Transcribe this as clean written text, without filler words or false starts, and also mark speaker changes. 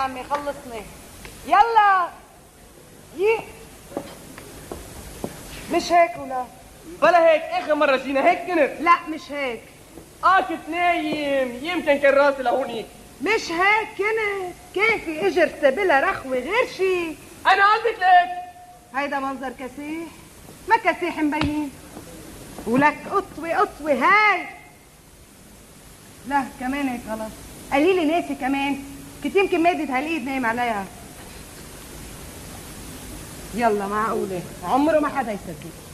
Speaker 1: عمي خلصني. يلا مش هيك ولا
Speaker 2: بلا هيك، اخر مرة جينا هيك كنت.
Speaker 1: لا مش هيك.
Speaker 2: كنت نايم، يمكن كان راسي لهونيك.
Speaker 1: مش هيك كنت، كيفي اجر بلا رخوة غير شي.
Speaker 2: انا قلت لك
Speaker 1: هيدا منظر كسيح، ما كسيح مبين، ولك قطوة هاي. لا كمان هيك غلط، قليلي ناسي كمان، كنت يمكن مادة هالايد نايم عليها. يلا معقولة عمره ما حدا يصدق.